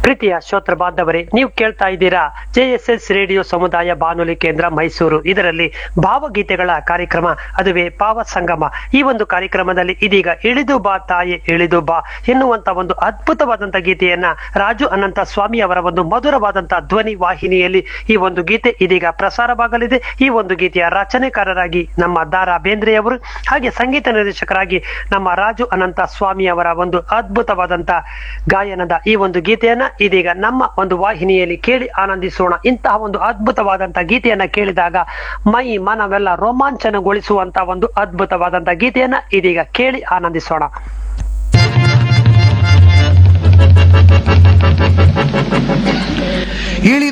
ಪ್ರೀತಿಯ ಶ್ರೋತೃ ಬಾಂಧವರೇ, ನೀವು ಕೇಳ್ತಾ ಇದ್ದೀರಾ JSS ರೇಡಿಯೋ ಸಮುದಾಯ ಬಾನುಲಿ ಕೇಂದ್ರ ಮೈಸೂರು. ಇದರಲ್ಲಿ ಭಾವಗೀತೆಗಳ ಕಾರ್ಯಕ್ರಮ, ಅದುವೇ ಭಾವ ಸಂಗಮ. ಈ ಒಂದು ಕಾರ್ಯಕ್ರಮದಲ್ಲಿ ಇದೀಗ ಇಳಿದು ಬಾ ತಾಯಿ ಇಳಿದು ಬಾ ಎನ್ನುವಂತ ಒಂದು ಅದ್ಭುತವಾದಂತ ಗೀತೆಯನ್ನ ರಾಜು ಅನಂತ ಸ್ವಾಮಿ ಅವರ ಒಂದು ಮಧುರವಾದಂತಹ ಧ್ವನಿ ವಾಹಿನಿಯಲ್ಲಿ ಈ ಒಂದು ಗೀತೆ ಇದೀಗ ಪ್ರಸಾರವಾಗಲಿದೆ. ಈ ಒಂದು ಗೀತೆಯ ರಚನೆಕಾರರಾಗಿ ನಮ್ಮ ದಾರಾ ಬೇಂದ್ರೆ ಅವರು, ಹಾಗೆ ಸಂಗೀತ ನಿರ್ದೇಶಕರಾಗಿ ನಮ್ಮ ರಾಜು ಅನಂತ ಸ್ವಾಮಿ ಅವರ ಒಂದು ಅದ್ಭುತವಾದಂತ ಗಾಯನದ ಈ ಒಂದು ಗೀತೆಯನ್ನ ಇದೀಗ ನಮ್ಮ ಒಂದು ವಾಹಿನಿಯಲ್ಲಿ ಕೇಳಿ ಆನಂದಿಸೋಣ. ಇಂತಹ ಒಂದು ಅದ್ಭುತವಾದಂತಹ ಗೀತೆಯನ್ನ ಕೇಳಿದಾಗ ಮೈ ಮನವೆಲ್ಲ ರೋಮಾಂಚನಗೊಳಿಸುವಂತಹ ಒಂದು ಅದ್ಭುತವಾದಂತಹ ಗೀತೆಯನ್ನ ಇದೀಗ ಕೇಳಿ ಆನಂದಿಸೋಣ. ಇಳಿದು